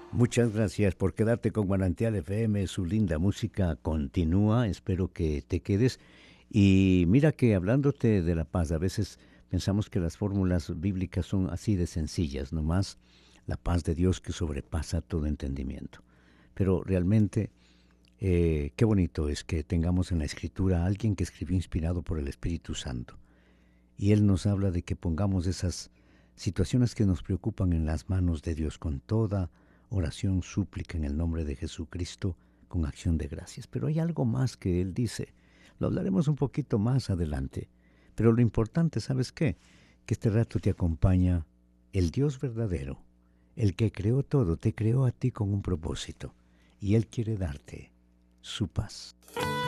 Muchas gracias por quedarte con Manantial FM. Su linda música continúa. Espero que te quedes. Y mira que hablándote de la paz, a veces pensamos que las fórmulas bíblicas son así de sencillas, nomás la paz de Dios que sobrepasa todo entendimiento. Pero realmente, qué bonito es que tengamos en la Escritura a alguien que escribió inspirado por el Espíritu Santo. Y Él nos habla de que pongamos esas situaciones que nos preocupan en las manos de Dios con toda oración, súplica en el nombre de Jesucristo, con acción de gracias. Pero hay algo más que Él dice. Lo hablaremos un poquito más adelante. Pero lo importante, ¿sabes qué? Que este rato te acompaña el Dios verdadero, el que creó todo, te creó a ti con un propósito. Y Él quiere darte su paz.